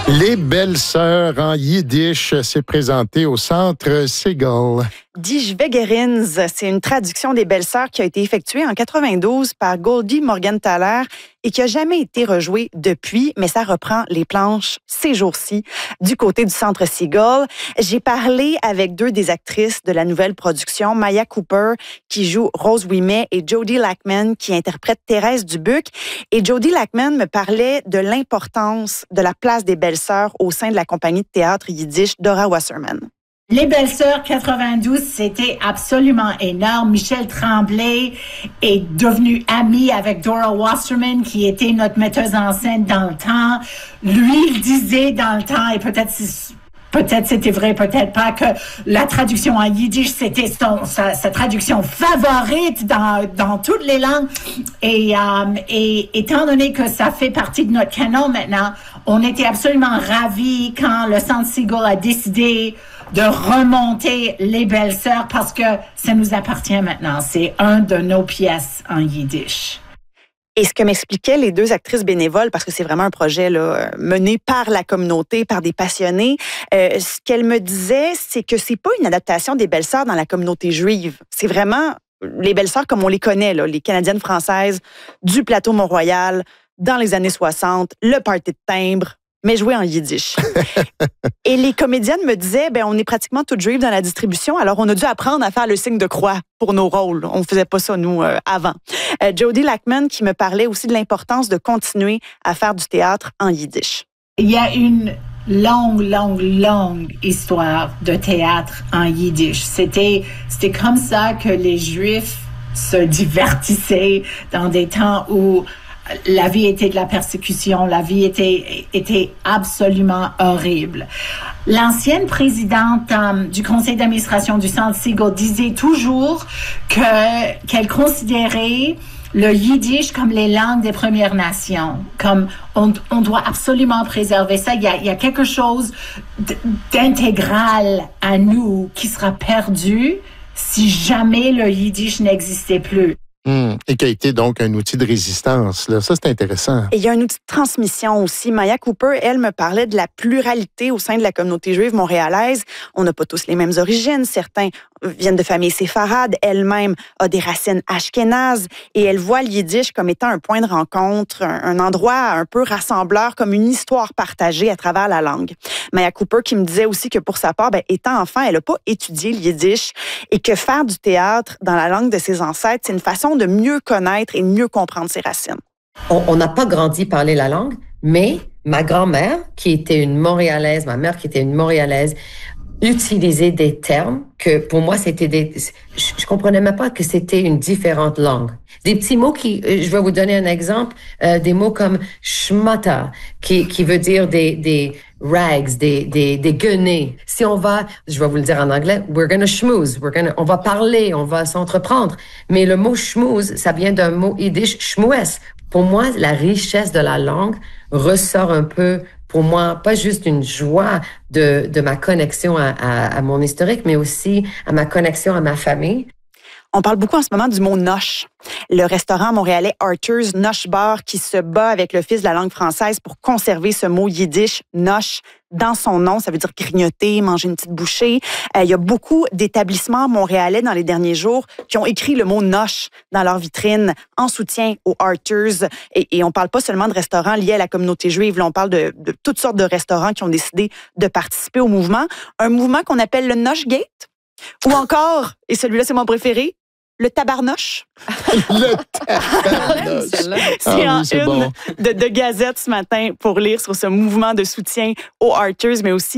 Les belles-sœurs en yiddish, c'est présenté au Centre Segal. Die Schwägerins, c'est une traduction des belles-sœurs qui a été effectuée en 92 par Goldie Morgenthaler et qui n'a jamais été rejouée depuis, mais ça reprend les planches ces jours-ci du côté du Centre Segal. J'ai parlé avec deux des actrices de la nouvelle production, Maya Cooper qui joue Rose Ouimet et Jody Lackman qui interprète Thérèse Dubuc. Et Jody Lackman me parlait de l'importance de la place des belles-sœurs au sein de la compagnie de théâtre yiddish Dora Wasserman. Les Belles-Sœurs 92, c'était absolument énorme. Michel Tremblay est devenu ami avec Dora Wasserman, qui était notre metteuse en scène dans le temps. Lui, il disait dans le temps, et peut-être c'était vrai, peut-être pas, que la traduction en yiddish, c'était sa traduction favorite dans toutes les langues. Et étant donné que ça fait partie de notre canon maintenant, on était absolument ravis quand le Centre Segal a décidé de remonter Les Belles-Sœurs parce que ça nous appartient maintenant. C'est un de nos pièces en yiddish. Et ce que m'expliquaient les deux actrices bénévoles, parce que c'est vraiment un projet là, mené par la communauté, par des passionnés, ce qu'elles me disaient, c'est que c'est pas une adaptation des Belles-Sœurs dans la communauté juive. C'est vraiment les Belles-Sœurs comme on les connaît, là, les Canadiennes françaises du plateau Mont-Royal dans les années 60, le party de timbre, mais joué en yiddish. Et les comédiennes me disaient, on est pratiquement toutes juives dans la distribution, alors on a dû apprendre à faire le signe de croix pour nos rôles. On ne faisait pas ça, nous, avant. Jody Lackman qui me parlait aussi de l'importance de continuer à faire du théâtre en yiddish. Il y a une longue histoire de théâtre en yiddish. C'était comme ça que les Juifs se divertissaient dans des temps où la vie était de la persécution, la vie était absolument horrible. L'ancienne présidente du conseil d'administration du Centre Segal disait toujours qu'elle considérait le yiddish comme les langues des Premières Nations, comme on doit absolument préserver ça. Il y a quelque chose d'intégral à nous qui sera perdu si jamais le yiddish n'existait plus. Et qui a été donc un outil de résistance. Là. Ça, c'est intéressant. Et il y a un outil de transmission aussi. Maya Cooper, elle, me parlait de la pluralité au sein de la communauté juive montréalaise. On n'a pas tous les mêmes origines. Certains viennent de familles séfarades. Elle-même a des racines ashkénazes. Et elle voit le yiddish comme étant un point de rencontre, un endroit un peu rassembleur, comme une histoire partagée à travers la langue. Maya Cooper qui me disait aussi que pour sa part, étant enfant, elle n'a pas étudié le yiddish et que faire du théâtre dans la langue de ses ancêtres, c'est une façon de mieux connaître et mieux comprendre ses racines. On n'a pas grandi parler la langue, mais ma grand-mère, qui était une Montréalaise, ma mère qui était une Montréalaise, utilisait des termes que pour moi c'était je comprenais même pas que c'était une différente langue. Des petits mots je vais vous donner un exemple, des mots comme schmata qui veut dire des rags, des guenilles. Si on va, je vais vous le dire en anglais, we're gonna schmooze, on va parler, on va s'entreprendre. Mais le mot schmooze, ça vient d'un mot yiddish, schmoues. Pour moi, la richesse de la langue ressort un peu, pour moi, pas juste une joie de ma connexion à mon historique, mais aussi à ma connexion à ma famille. On parle beaucoup en ce moment du mot noche. Le restaurant montréalais Arthur's Noche Bar qui se bat avec l'Office de la langue française pour conserver ce mot yiddish, noche, dans son nom. Ça veut dire grignoter, manger une petite bouchée. Il y a beaucoup d'établissements montréalais dans les derniers jours qui ont écrit le mot noche dans leur vitrine en soutien au Arthur's. Et on parle pas seulement de restaurants liés à la communauté juive. Là, on parle de toutes sortes de restaurants qui ont décidé de participer au mouvement. Un mouvement qu'on appelle le Noche Gate. Ou encore, et celui-là c'est mon préféré, le tabarnoche. Le tabarnoche. C'est en une de Gazette ce matin pour lire sur ce mouvement de soutien aux Arthur's, mais aussi